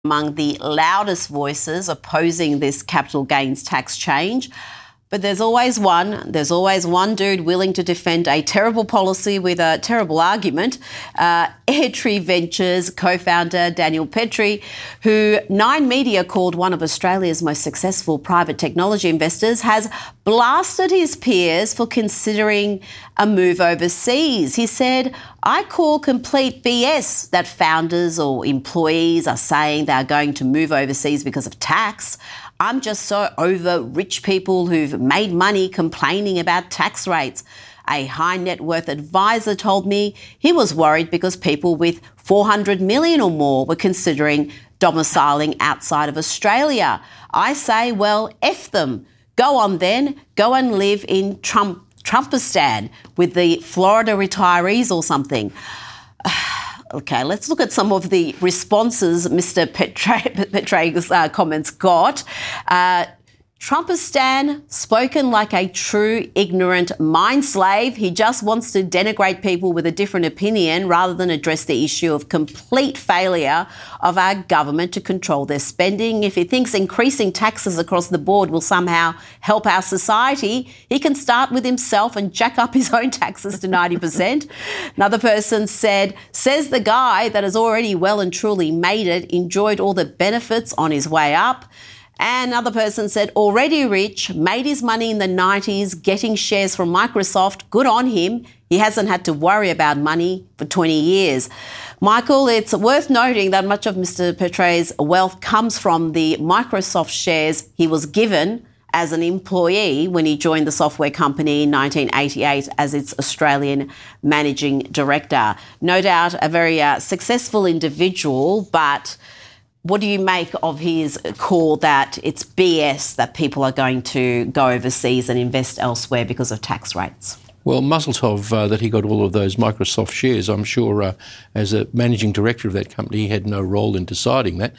among the loudest voices opposing this capital gains tax change. But there's always one dude willing to defend a terrible policy with a terrible argument. Airtree Ventures co-founder Daniel Petrie, who Nine Media called one of Australia's most successful private technology investors, has blasted his peers for considering a move overseas. He said, "I call complete BS that founders or employees are saying they're going to move overseas because of tax. I'm just so over rich people who've made money complaining about tax rates." A high net worth advisor told me he was worried because people with 400 million or more were considering domiciling outside of Australia. I say, well, F them. Go on then. Go and live in Trumpistan with the Florida retirees or something. Okay, let's look at some of the responses Mr. Petrie's comments got. Trumpistan, spoken like a true ignorant mind slave. He just wants to denigrate people with a different opinion rather than address the issue of complete failure of our government to control their spending. If he thinks increasing taxes across the board will somehow help our society, he can start with himself and jack up his own taxes to 90%. Another person says the guy that has already well and truly made it enjoyed all the benefits on his way up. And another person said, already rich, made his money in the 90s, getting shares from Microsoft. Good on him. He hasn't had to worry about money for 20 years. Michael, it's worth noting that much of Mr. Petrie's wealth comes from the Microsoft shares he was given as an employee when he joined the software company in 1988 as its Australian managing director. No doubt a very successful individual, but what do you make of his call that it's BS that people are going to go overseas and invest elsewhere because of tax rates? Well, muzzle tov that he got all of those Microsoft shares. I'm sure as a managing director of that company, he had no role in deciding that.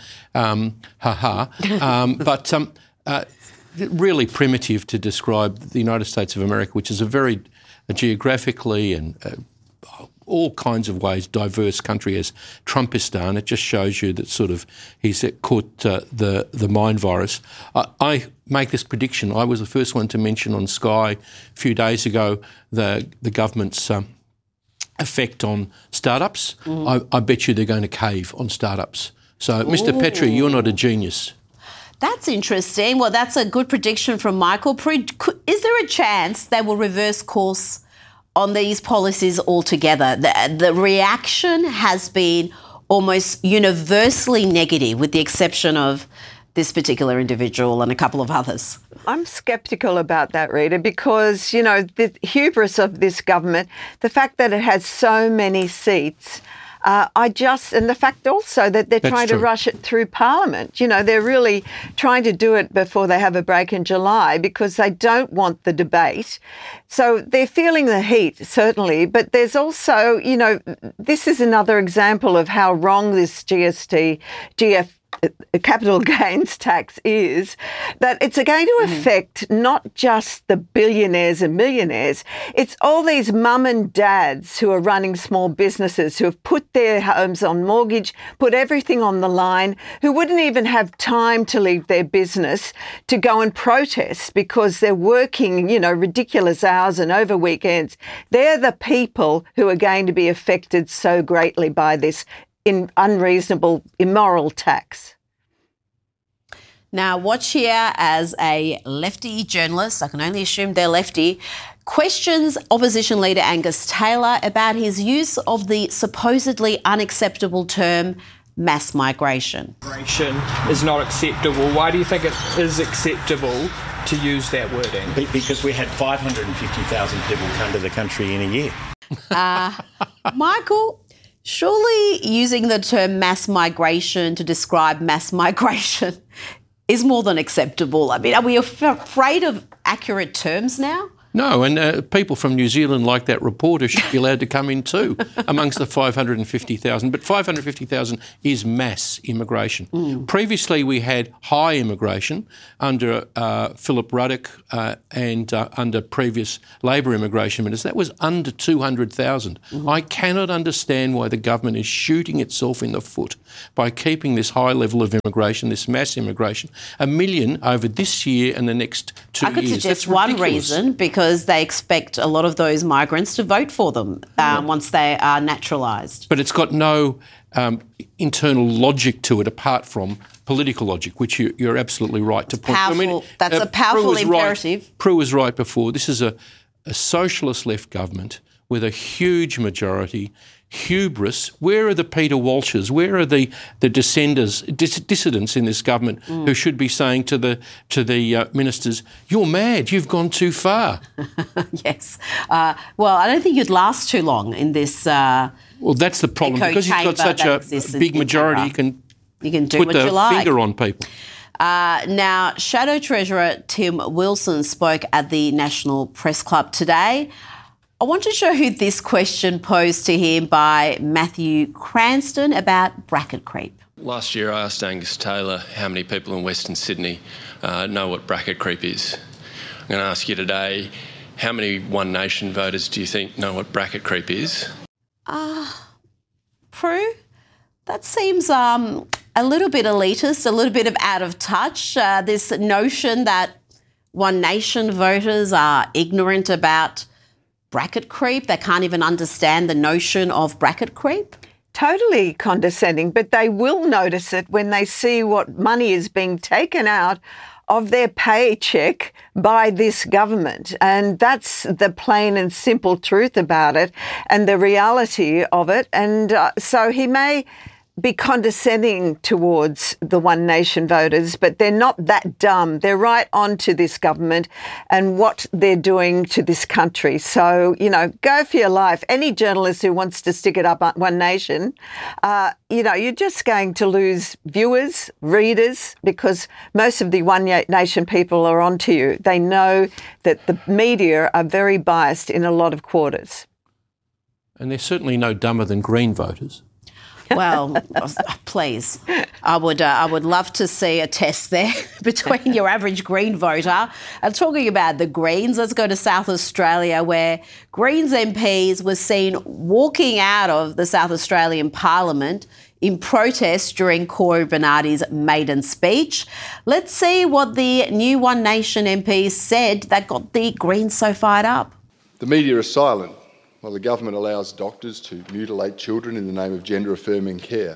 But really primitive to describe the United States of America, which is a very geographically and all kinds of ways diverse country, as Trumpistan. It just shows you that sort of he's caught the mind virus. I make this prediction. I was the first one to mention on Sky a few days ago the government's effect on startups. I bet you they're going to cave on startups. So, Mr. Petrie, you're not a genius. That's interesting. Well, that's a good prediction from Michael. Is there a chance they will reverse course on these policies altogether? The reaction has been almost universally negative, with the exception of this particular individual and a couple of others. I'm sceptical about that, Rita, because, you know, the hubris of this government, the fact that it has so many seats, and the fact also that they're trying to rush it through Parliament. You know, they're really trying to do it before they have a break in July because they don't want the debate. So they're feeling the heat, certainly. But there's also, you know, this is another example of how wrong this capital gains tax is, that it's going to affect not just the billionaires and millionaires, it's all these mum and dads who are running small businesses, who have put their homes on mortgage, put everything on the line, who wouldn't even have time to leave their business to go and protest because they're working, you know, ridiculous hours and over weekends. They're the people who are going to be affected so greatly by this unreasonable, immoral tax. Now, watch here as a lefty journalist, I can only assume they're lefty, questions opposition leader Angus Taylor about his use of the supposedly unacceptable term mass migration. Migration is not acceptable. Why do you think it is acceptable to use that wording? Because we had 550,000 people come to the country in a year. Michael, surely using the term mass migration to describe mass migration is more than acceptable. I mean, are we afraid of accurate terms now? No, and people from New Zealand like that reporter should be allowed to come in too, amongst the 550,000. But 550,000 is mass immigration. Previously, we had high immigration under Philip Ruddock and under previous Labor immigration ministers. That was under 200,000. I cannot understand why the government is shooting itself in the foot by keeping this high level of immigration, this mass immigration, 1 million over this year and the next 2 years. I could suggest That's one ridiculous. reason, because they expect a lot of those migrants to vote for them once they are naturalised. But it's got no internal logic to it apart from political logic, which you're absolutely right to point Powerful, that's a powerful imperative. Prue was right before. This is a socialist left government with a huge majority, hubris. Where are the Peter Walshes? Where are the dissidents in this government who should be saying to the ministers, "You're mad. You've gone too far." Yes. Well, I don't think you'd last too long in this. Well, that's the problem, because you've got such a big majority. You can do put what the you like. finger on people. Now, Shadow Treasurer Tim Wilson spoke at the National Press Club today. I want to show you this question posed to him by Matthew Cranston about bracket creep. Last year I asked Angus Taylor how many people in Western Sydney know what bracket creep is. I'm going to ask you today, how many One Nation voters do you think know what bracket creep is? Prue, that seems a little bit elitist, a little bit of out of touch. This notion that One Nation voters are ignorant about bracket creep, they can't even understand the notion of bracket creep. Totally condescending, but they will notice it when they see what money is being taken out of their paycheck by this government. And that's the plain and simple truth about it and the reality of it. And so he may be condescending towards the One Nation voters, but they're not that dumb. They're right on to this government and what they're doing to this country. So, go for your life. Any journalist who wants to stick it up on One Nation, you're just going to lose viewers, readers, because most of the One Nation people are onto you. They know that the media are very biased in a lot of quarters. And they're certainly no dumber than Green voters. Well, please, I would love to see a test there between your average Green voter. And talking about the Greens, let's go to South Australia, where Greens MPs were seen walking out of the South Australian Parliament in protest during Cory Bernardi's maiden speech. Let's see what the new One Nation MPs said that got the Greens so fired up. The media is silent while the government allows doctors to mutilate children in the name of gender-affirming care.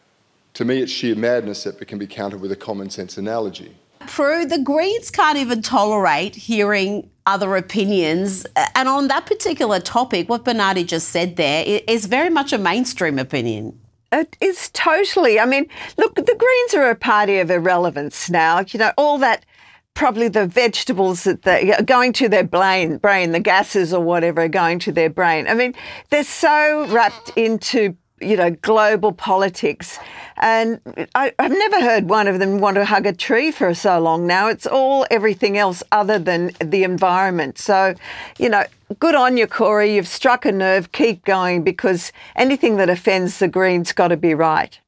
To me, it's sheer madness that can be countered with a common-sense analogy. Prue, the Greens can't even tolerate hearing other opinions. And on that particular topic, what Bernardi just said there is very much a mainstream opinion. It is totally. I mean, look, the Greens are a party of irrelevance now. All that, probably the vegetables that are going to their brain, the gases or whatever are going to their brain. I mean, they're so wrapped into, global politics. And I've never heard one of them want to hug a tree for so long now. It's all everything else other than the environment. So, good on you, Cory. You've struck a nerve. Keep going, because anything that offends the Greens got to be right.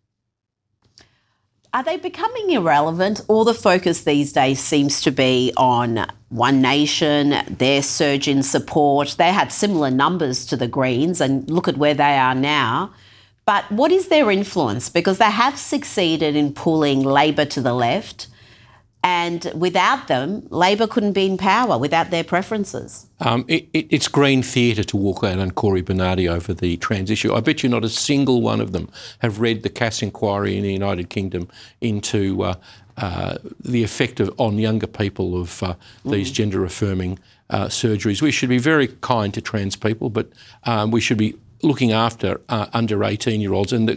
Are they becoming irrelevant? All the focus these days seems to be on One Nation, their surge in support. They had similar numbers to the Greens, and look at where they are now. But what is their influence? Because they have succeeded in pulling Labor to the left, and without them, Labor couldn't be in power without their preferences. It's Green theatre to walk out on Cory Bernardi over the trans issue. I bet you not a single one of them have read the Cass inquiry in the United Kingdom into the effect on younger people of these gender-affirming surgeries. We should be very kind to trans people, but we should be looking after under 18-year-olds. And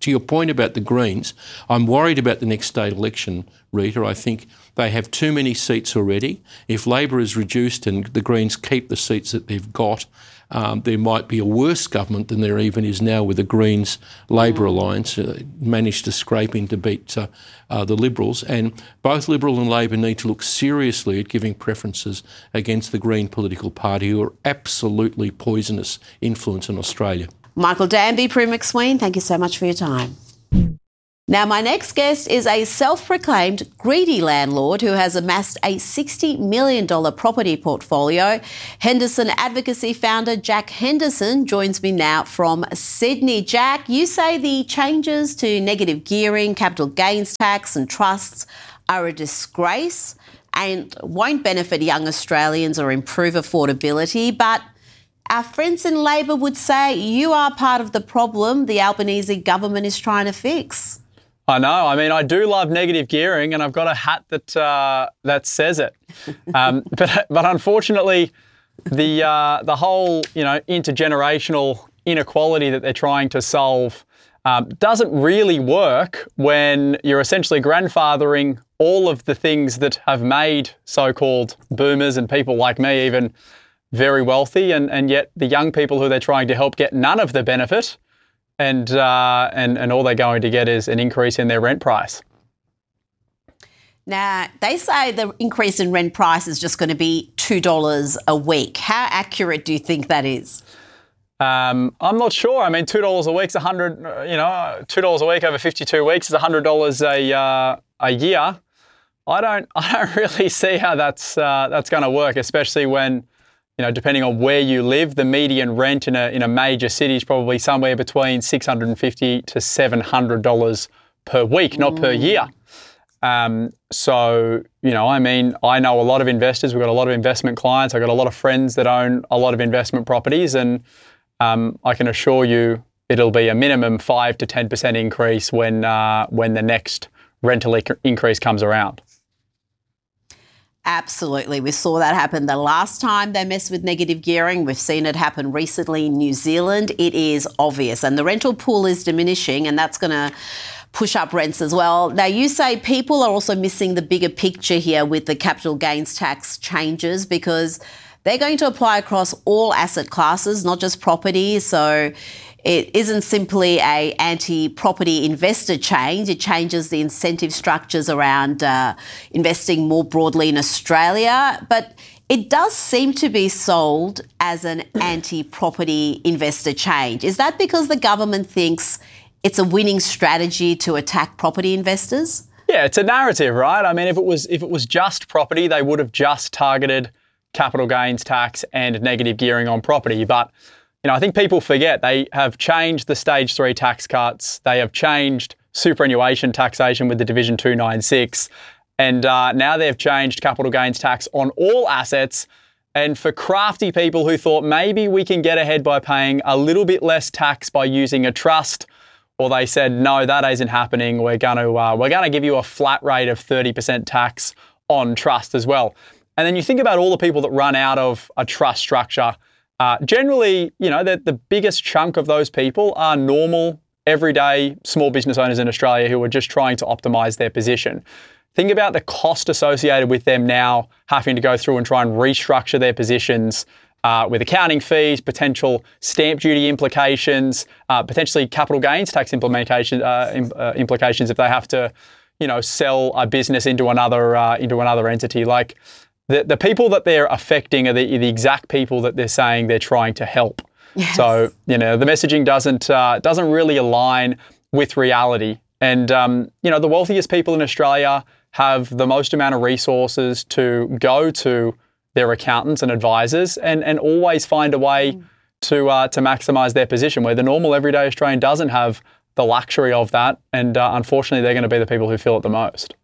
to your point about the Greens, I'm worried about the next state election, Rita. I think they have too many seats already. If Labor is reduced and the Greens keep the seats that they've got, there might be a worse government than there even is now with the Greens-Labor alliance, managed to scrape in to beat the Liberals. And both Liberal and Labor need to look seriously at giving preferences against the Green political party, who are absolutely poisonous influence in Australia. Michael Danby, Prue McSween, thank you so much for your time. Now, my next guest is a self-proclaimed greedy landlord who has amassed a $60 million property portfolio. Henderson Advocacy founder Jack Henderson joins me now from Sydney. Jack, you say the changes to negative gearing, capital gains tax and trusts are a disgrace and won't benefit young Australians or improve affordability, but our friends in Labor would say you are part of the problem the Albanese government is trying to fix. I know. I mean, I do love negative gearing, and I've got a hat that says it. But unfortunately, the whole intergenerational inequality that they're trying to solve doesn't really work when you're essentially grandfathering all of the things that have made so-called boomers and people like me even very wealthy, and yet the young people who they're trying to help get none of the benefit. And all they're going to get is an increase in their rent price. Now, they say the increase in rent price is just going to be $2 a week. How accurate do you think that is? I'm not sure. I mean, $2 a week's $2 a week over 52 weeks is $100 a year. I don't really see how that's going to work, especially when, depending on where you live, the median rent in a major city is probably somewhere between $650 to $700 per week, not per year. So, I know a lot of investors. We've got a lot of investment clients. I've got a lot of friends that own a lot of investment properties, and I can assure you it'll be a minimum 5 to 10% increase when the next rental increase comes around. Absolutely. We saw that happen the last time they messed with negative gearing. We've seen it happen recently in New Zealand. It is obvious. And the rental pool is diminishing, and that's going to push up rents as well. Now, you say people are also missing the bigger picture here with the capital gains tax changes, because they're going to apply across all asset classes, not just property. So it isn't simply a anti-property investor change. It changes the incentive structures around investing more broadly in Australia. But it does seem to be sold as an anti-property investor change. Is that because the government thinks it's a winning strategy to attack property investors? Yeah, it's a narrative, right? I mean, if it was just property, they would have just targeted capital gains tax and negative gearing on property. But I think people forget they have changed the stage 3 tax cuts. They have changed superannuation taxation with the Division 296. And now they've changed capital gains tax on all assets. And for crafty people who thought maybe we can get ahead by paying a little bit less tax by using a trust, or they said, no, that isn't happening. We're going to give you a flat rate of 30% tax on trust as well. And then you think about all the people that run out of a trust structure. Generally, the biggest chunk of those people are normal, everyday small business owners in Australia who are just trying to optimise their position. Think about the cost associated with them now having to go through and try and restructure their positions with accounting fees, potential stamp duty implications, potentially capital gains tax implications if they have to, sell a business into another entity. Like, the people that they're affecting are the exact people that they're saying they're trying to help. Yes. So, the messaging doesn't really align with reality. And, the wealthiest people in Australia have the most amount of resources to go to their accountants and advisors and always find a way to maximise their position, where the normal everyday Australian doesn't have the luxury of that. And unfortunately, they're going to be the people who feel it the most.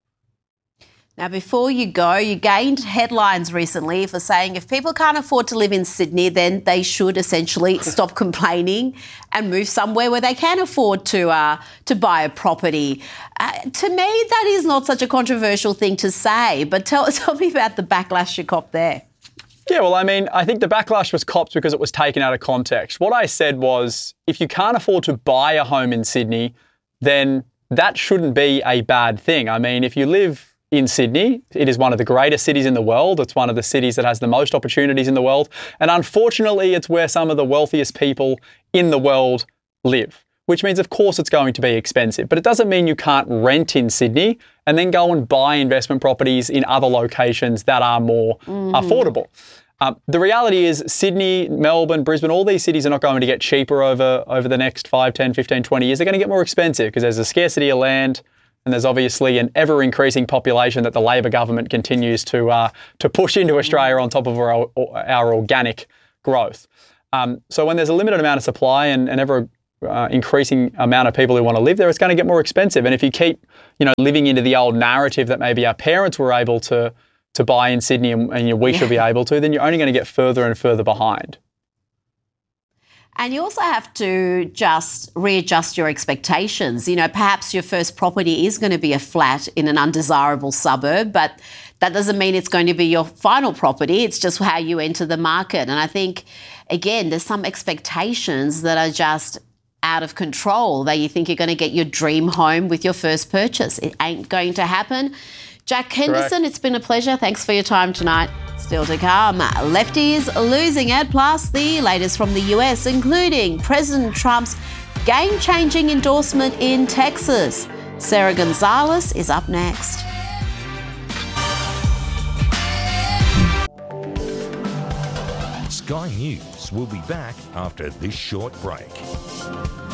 Now, before you go, you gained headlines recently for saying if people can't afford to live in Sydney, then they should essentially stop complaining and move somewhere where they can afford to buy a property. To me, that is not such a controversial thing to say, but tell me about the backlash you copped there. Yeah, well, I mean, I think the backlash was copped because it was taken out of context. What I said was, if you can't afford to buy a home in Sydney, then that shouldn't be a bad thing. I mean, if you live in Sydney, it is one of the greatest cities in the world. It's one of the cities that has the most opportunities in the world. And unfortunately, it's where some of the wealthiest people in the world live, which means, of course, it's going to be expensive. But it doesn't mean you can't rent in Sydney and then go and buy investment properties in other locations that are more affordable. The reality is Sydney, Melbourne, Brisbane, all these cities are not going to get cheaper over the next 5, 10, 15, 20 years. They're going to get more expensive because there's a scarcity of land and there's obviously an ever-increasing population that the Labor government continues to push into Australia on top of our organic growth. So when there's a limited amount of supply and ever increasing amount of people who want to live there, it's going to get more expensive. And if you keep, living into the old narrative that maybe our parents were able to buy in Sydney and we should be able to, then you're only going to get further and further behind. And you also have to just readjust your expectations. Perhaps your first property is going to be a flat in an undesirable suburb, but that doesn't mean it's going to be your final property. It's just how you enter the market. And I think, again, there's some expectations that are just out of control, that you think you're going to get your dream home with your first purchase. It ain't going to happen. Jack Henderson, It's been a pleasure. Thanks for your time tonight. Still to come, lefties losing it, plus the latest from the US, including President Trump's game-changing endorsement in Texas. Sarah Gonzalez is up next. Sky News will be back after this short break.